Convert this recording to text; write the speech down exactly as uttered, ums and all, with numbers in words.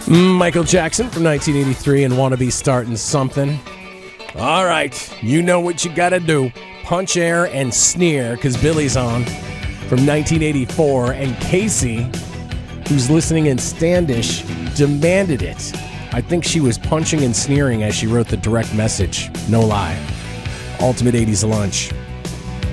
Michael Jackson from nineteen eighty-three and Wanna Be Starting Something. All right, you know what you gotta do. Punch air and sneer, because Billy's on from nineteen eighty-four, and Casey, who's listening in Standish, demanded it. I think she was punching and sneering as she wrote the direct message. No lie. Ultimate eighties Lunch.